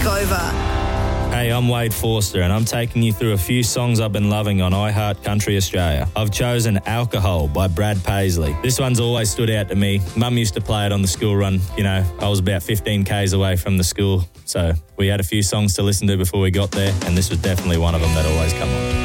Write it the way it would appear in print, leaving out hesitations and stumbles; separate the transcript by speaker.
Speaker 1: takeover.
Speaker 2: Hey, I'm Wade Forster and I'm taking you through a few songs I've been loving on iHeart Country Australia. I've chosen Alcohol by Brad Paisley. This one's always stood out to me. Mum used to play it on the school run. You know, I was about 15 k's away from the school, so we had a few songs to listen to before we got there, and this was definitely one of them that always come on.